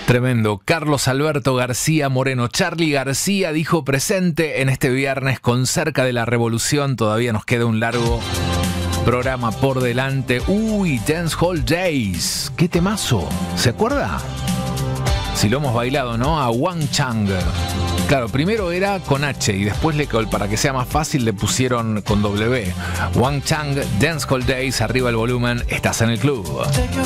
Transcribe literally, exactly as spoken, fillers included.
Tremendo. Carlos Alberto García Moreno. Charly García dijo presente en este viernes con Cerca de la Revolución. Todavía nos queda un largo programa por delante. Uy, Dance Hall Days. ¡Qué temazo! ¿Se acuerda? Si lo hemos bailado, ¿no? A Wang Chang. Claro, primero era con H y después, le, para que sea más fácil, le pusieron con W. Wang Chang, Dance Hall Days. Arriba el volumen. Estás en el club.